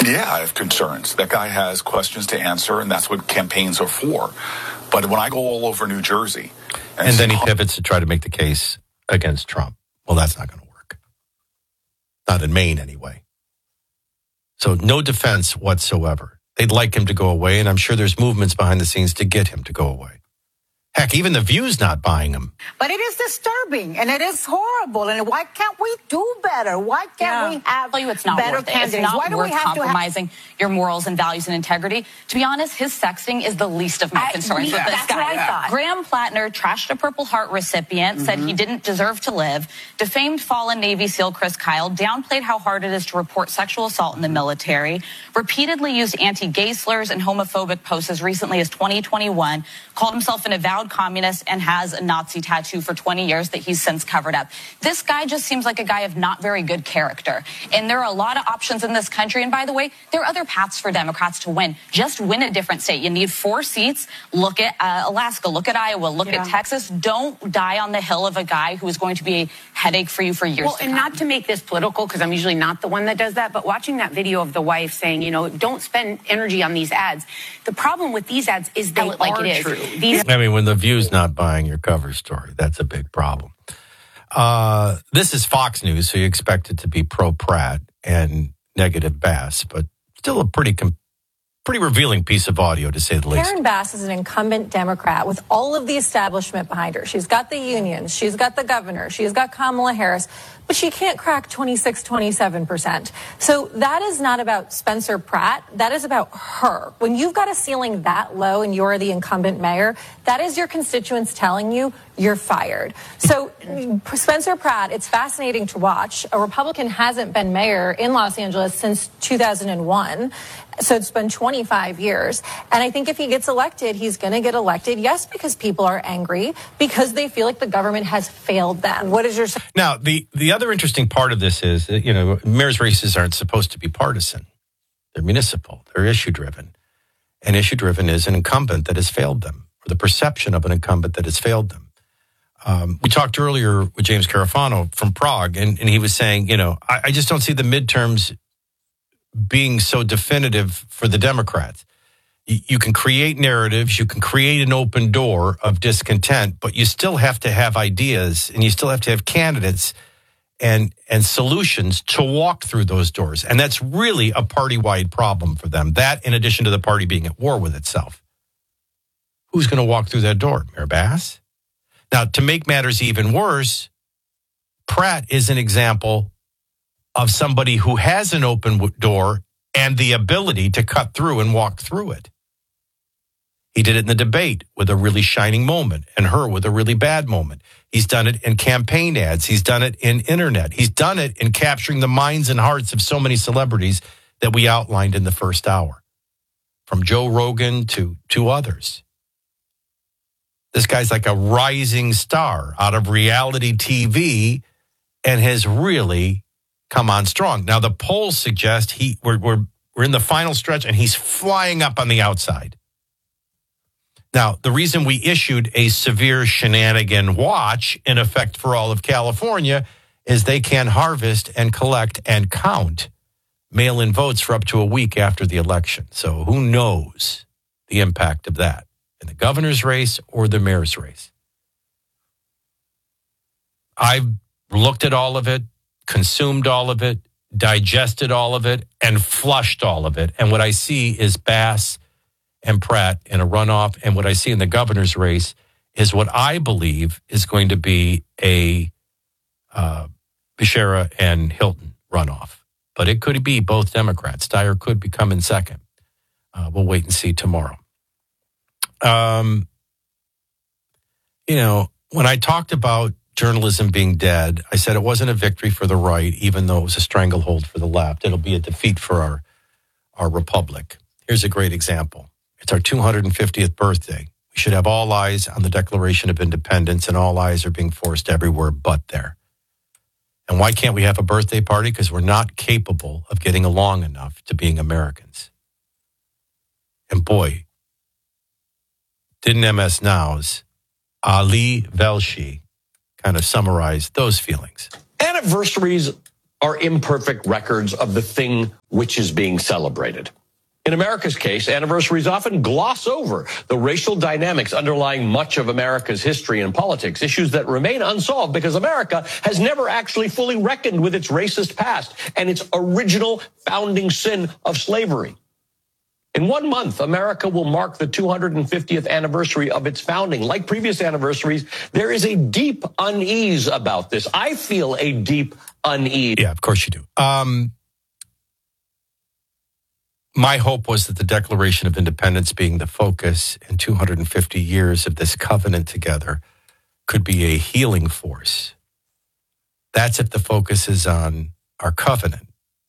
Yeah, I have concerns. That guy has questions to answer, and that's what campaigns are for. But when I go all over New Jersey... And then he pivots to try to make the case against Trump. Well, that's not going to work. Not in Maine, anyway. So no defense whatsoever. They'd like him to go away, and I'm sure there's movements behind the scenes to get him to go away. Heck, even The View's not buying him. But it is disturbing, and it is horrible. And why can't we do better? Why can't we have it's not better worth it. candidates? It's not Why do worth we have compromising your morals and values and integrity. To be honest, his sexting is the least of my concerns with this that's guy. what I thought. Graham Plattner trashed a Purple Heart recipient, said he didn't deserve to live, defamed fallen Navy SEAL Chris Kyle, downplayed how hard it is to report sexual assault in the military, repeatedly used anti-gay slurs and homophobic posts as recently as 2021, called himself an avowed communist, and has a Nazi tattoo for 20 years that he's since covered up. This guy just seems like a guy of not very good character. And there are a lot of options in this country. And by the way, there are other paths for Democrats to win. Just win a different state. You need 4 seats. Look at Alaska. Look at Iowa. Look at Texas. Don't die on the hill of a guy who is going to be a headache for you for years to come. And not to make this political, because I'm usually not the one that does that, but watching that video of the wife saying, don't spend energy on these ads. The problem with these ads is they are true. I mean, when The View's not buying your cover story, that's a big problem. This is Fox News, so you expect it to be pro-Pratt and negative Bass, but still a pretty revealing piece of audio, to say the least. Karen Bass is an incumbent Democrat with all of the establishment behind her. She's got the unions, she's got the governor, she's got Kamala Harris, but she can't crack 26, 27%. So that is not about Spencer Pratt. That is about her. When you've got a ceiling that low and you're the incumbent mayor, that is your constituents telling you you're fired. So Spencer Pratt, it's fascinating to watch. A Republican hasn't been mayor in Los Angeles since 2001. So it's been 25 years. And I think if he gets elected, he's going to get elected, yes, because people are angry, because they feel like the government has failed them. What is your... Now, the other interesting part of this is that, mayor's races aren't supposed to be partisan. They're municipal. They're issue-driven. And issue-driven is an incumbent that has failed them, or the perception of an incumbent that has failed them. We talked earlier with James Carafano from Prague, and he was saying, I just don't see the midterms being so definitive for the Democrats. You can create narratives, you can create an open door of discontent, but you still have to have ideas, and you still have to have candidates and solutions to walk through those doors. And that's really a party-wide problem for them. That, in addition to the party being at war with itself. Who's going to walk through that door? Mayor Bass? Now, to make matters even worse, Pratt is an example of somebody who has an open door and the ability to cut through and walk through it. He did it in the debate with a really shining moment, and her with a really bad moment. He's done it in campaign ads. He's done it in internet. He's done it in capturing the minds and hearts of so many celebrities that we outlined in the first hour, from Joe Rogan to others. This guy's like a rising star out of reality TV and has really come on strong. Now, the polls suggest we're in the final stretch and he's flying up on the outside. Now, the reason we issued a severe shenanigan watch in effect for all of California is they can harvest and collect and count mail-in votes for up to a week after the election. So who knows the impact of that in the governor's race or the mayor's race? I've looked at all of it, consumed all of it, digested all of it, and flushed all of it. And what I see is Bass and Pratt in a runoff. And what I see in the governor's race is what I believe is going to be a Becerra and Hilton runoff. But it could be both Democrats. Steyer could be coming second. We'll wait and see tomorrow. When I talked about journalism being dead, I said it wasn't a victory for the right, even though it was a stranglehold for the left. It'll be a defeat for our republic. Here's a great example. It's our 250th birthday. We should have all eyes on the Declaration of Independence, and all eyes are being forced everywhere but there. And why can't we have a birthday party? Because we're not capable of getting along enough to being Americans. And boy, didn't MS Now's Ali Velshi kind of summarize those feelings. Anniversaries are imperfect records of the thing which is being celebrated. In America's case, anniversaries often gloss over the racial dynamics underlying much of America's history and politics, issues that remain unsolved because America has never actually fully reckoned with its racist past and its original founding sin of slavery. In 1 month, America will mark the 250th anniversary of its founding. Like previous anniversaries, there is a deep unease about this. I feel a deep unease. Yeah, of course you do. My hope was that the Declaration of Independence being the focus in 250 years of this covenant together could be a healing force. That's if the focus is on our covenant,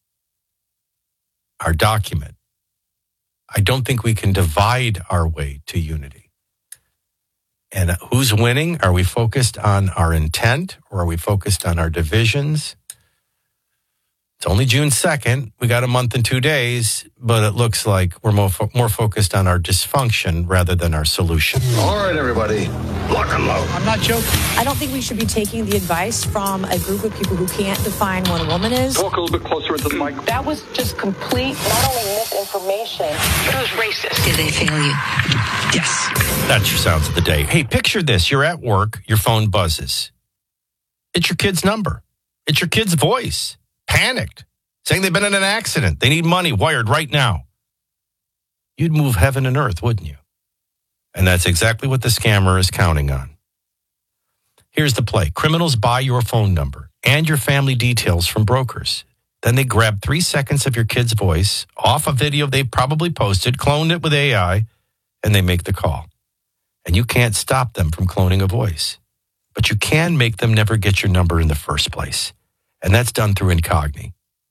our document. I don't think we can divide our way to unity. And who's winning? Are we focused on our intent or are we focused on our divisions? It's only June 2nd. We got a month and 2 days, but it looks like we're more focused on our dysfunction rather than our solution. All right, everybody, lock and load. I'm not joking. I don't think we should be taking the advice from a group of people who can't define what a woman is. Talk a little bit closer into the mic. That was just complete, not only misinformation, but it was racist. Did they fail you? Yes. That's your sounds of the day. Hey, picture this. You're at work. Your phone buzzes. It's your kid's number. It's your kid's voice. Panicked, saying they've been in an accident. They need money wired right now. You'd move heaven and earth, wouldn't you? And that's exactly what the scammer is counting on. Here's the play. Criminals buy your phone number and your family details from brokers. Then they grab 3 seconds of your kid's voice off a video they probably posted, cloned it with AI, and they make the call. And you can't stop them from cloning a voice. But you can make them never get your number in the first place. And that's done through Incogni.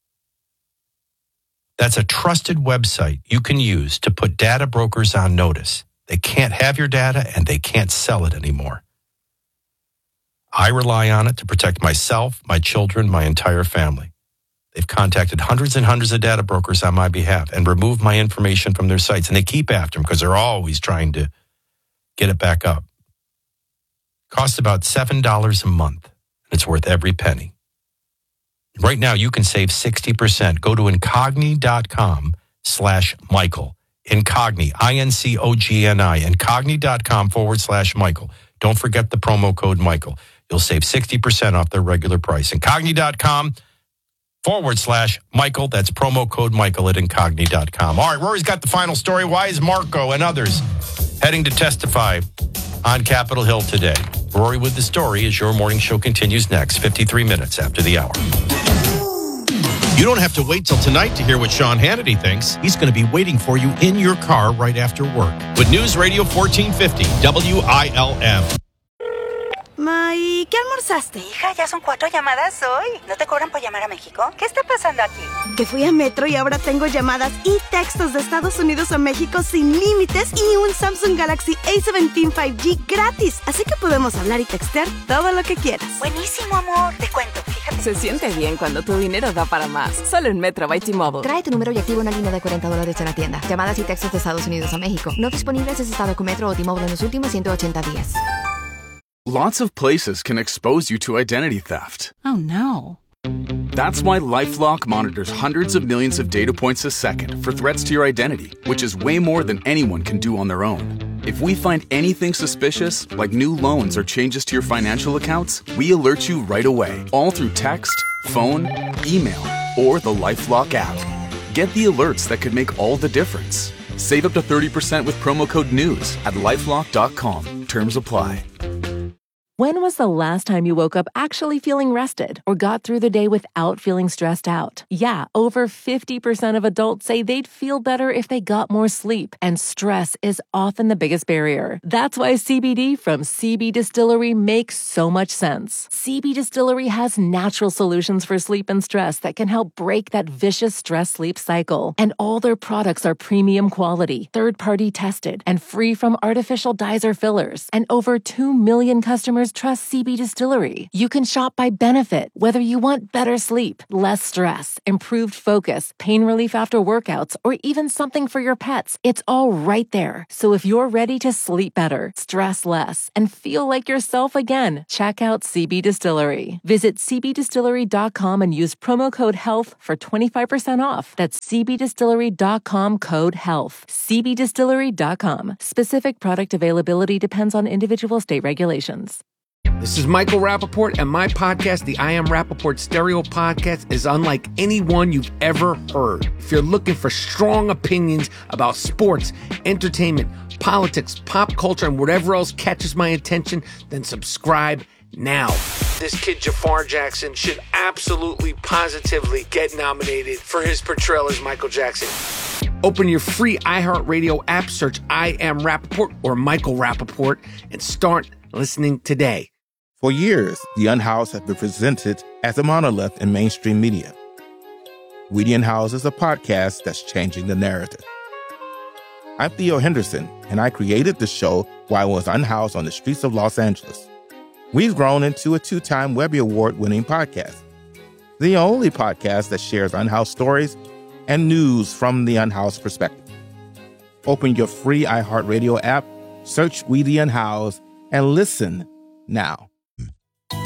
That's a trusted website you can use to put data brokers on notice. They can't have your data and they can't sell it anymore. I rely on it to protect myself, my children, my entire family. They've contacted hundreds and hundreds of data brokers on my behalf and removed my information from their sites. And they keep after them because they're always trying to get it back up. Costs about $7 a month. And it's worth every penny. Right now, you can save 60%. Go to Incogni.com/Michael. Incogni, I-N-C-O-G-N-I. Incogni.com/Michael. Don't forget the promo code Michael. You'll save 60% off their regular price. Incogni.com/Michael. That's promo code Michael at Incogni.com. All right, Rory's got the final story. Why is Marco and others heading to testify on Capitol Hill today? Rory with the story as your morning show continues next, 53 minutes after the hour. You don't have to wait till tonight to hear what Sean Hannity thinks. He's going to be waiting for you in your car right after work with News Radio 1450 WILM. Ma, ¿y qué almorzaste? Hija, ya son 4 llamadas hoy. ¿No te cobran por llamar a México? ¿Qué está pasando aquí? Que fui a Metro y ahora tengo llamadas y textos de Estados Unidos a México sin límites y un Samsung Galaxy A17 5G gratis. Así que podemos hablar y textear todo lo que quieras. Buenísimo, amor. Te cuento, fíjate. Se siente bien cuando tu dinero da para más. Solo en Metro by T-Mobile. Trae tu número y activa una línea de $40 en la tienda. Llamadas y textos de Estados Unidos a México. No disponibles en estado con Metro o T-Mobile en los últimos 180 días. Lots of places can expose you to identity theft. Oh, no. That's why LifeLock monitors hundreds of millions of data points a second for threats to your identity, which is way more than anyone can do on their own. If we find anything suspicious, like new loans or changes to your financial accounts, we alert you right away, all through text, phone, email, or the LifeLock app. Get the alerts that could make all the difference. Save up to 30% with promo code NEWS at LifeLock.com. Terms apply. When was the last time you woke up actually feeling rested or got through the day without feeling stressed out? Yeah, over 50% of adults say they'd feel better if they got more sleep, and stress is often the biggest barrier. That's why CBD from CB Distillery makes so much sense. CB Distillery has natural solutions for sleep and stress that can help break that vicious stress-sleep cycle. And all their products are premium quality, third-party tested, and free from artificial dyes or fillers. And over 2 million customers customers trust CB Distillery. You can shop by benefit, whether you want better sleep, less stress, improved focus, pain relief after workouts, or even something for your pets. It's all right there. So if you're ready to sleep better, stress less, and feel like yourself again, check out CB Distillery. Visit cbdistillery.com and use promo code HEALTH for 25% off. That's cbdistillery.com, code HEALTH. cbdistillery.com. Specific product availability depends on individual state regulations. This is Michael Rappaport, and my podcast, the I Am Rappaport Stereo Podcast, is unlike any one you've ever heard. If you're looking for strong opinions about sports, entertainment, politics, pop culture, and whatever else catches my attention, then subscribe now. This kid Jafar Jackson should absolutely, positively get nominated for his portrayal as Michael Jackson. Open your free iHeartRadio app, search I Am Rappaport or Michael Rappaport, and start listening today. For years, The Unhoused have been presented as a monolith in mainstream media. We the Unhoused is a podcast that's changing the narrative. I'm Theo Henderson, and I created the show while I was unhoused on the streets of Los Angeles. We've grown into a 2-time Webby Award-winning podcast, the only podcast that shares unhoused stories and news from the unhoused perspective. Open your free iHeartRadio app, search We the Unhoused, and listen now.